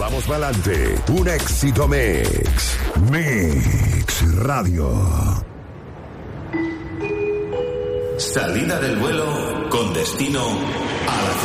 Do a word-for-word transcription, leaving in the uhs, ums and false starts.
Vamos pa'lante. Un éxito mix. Mix Radio. Salida del vuelo con destino a la